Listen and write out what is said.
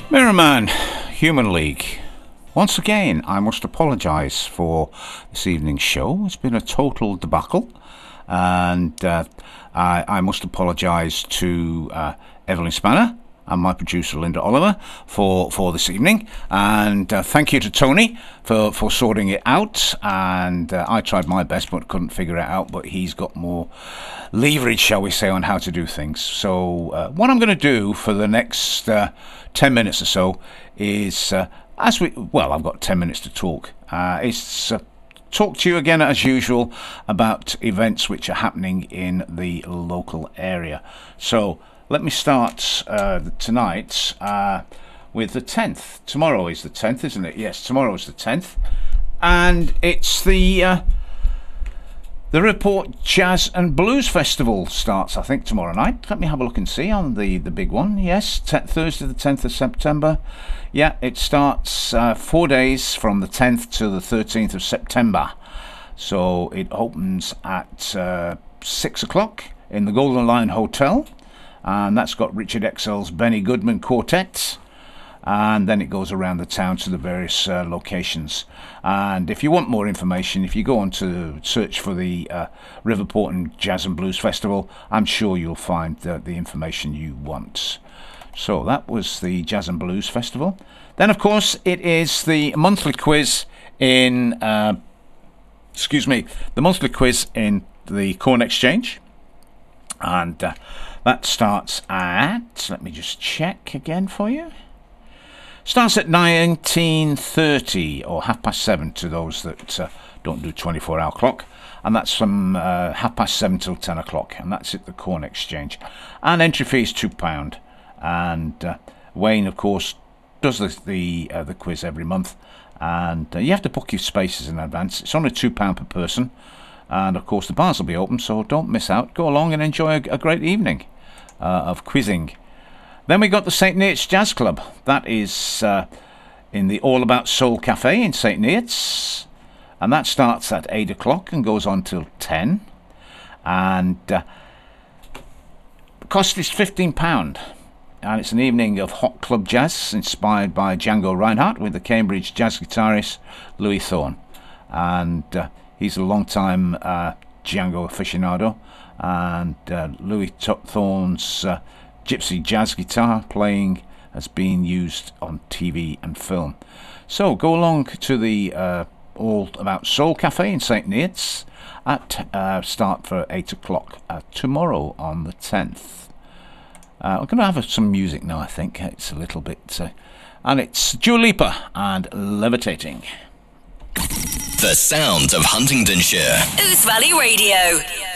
Mirrorman, Human League. Once again, I must apologise for this evening's show. It's been a total debacle, and I must apologise to Evelyn Spanner and my producer Linda Oliver for this evening, and thank you to Tony for sorting it out. And I tried my best but couldn't figure it out, but he's got more leverage, shall we say, on how to do things. So what I'm going to do for the next 10 minutes or so is I've got 10 minutes to talk. It's talk to you again as usual about events which are happening in the local area. So let me start tonight with the 10th. Tomorrow is the 10th, isn't it? Yes, tomorrow is the 10th. And it's the Report Jazz and Blues Festival starts, I think, tomorrow night. Let me have a look and see on the big one. Yes, Thursday the 10th of September. Yeah, it starts 4 days from the 10th to the 13th of September. So it opens at 6 o'clock in the Golden Lion Hotel. And that's got Richard Excel's Benny Goodman Quartet. And then it goes around the town to the various locations. And if you want more information, if you go on to search for the Riverport Jazz and Blues Festival, I'm sure you'll find the information you want. So that was the Jazz and Blues Festival. Then, of course, it is the monthly quiz in the monthly quiz in the Corn Exchange. And that starts at, let me just check again for you. Starts at 19:30 or 7:30 to those that don't do 24-hour clock, and that's from 7:30 till 10 o'clock, and that's at the Corn Exchange. And entry fee is £2, and Wayne, of course, does the quiz every month, and you have to book your spaces in advance. It's only £2 per person, and of course the bars will be open, so don't miss out. Go along and enjoy a great evening of quizzing. Then we got the St. Neots Jazz Club. That is in the All About Soul Cafe in St. Neots. And that starts at 8 o'clock and goes on till 10. And the cost is £15. And it's an evening of hot club jazz inspired by Django Reinhardt with the Cambridge jazz guitarist Louis Thorne. And he's a long-time Django aficionado. And Louis Thorne's gypsy jazz guitar playing has been used on TV and film. So go along to the All About Soul Cafe in St. Neots at start for 8 o'clock tomorrow on the 10th. I'm going to have some music now, I think. It's a little bit... and it's Dua Lipa and Levitating. The sound of Huntingdonshire. Ouse Valley Radio.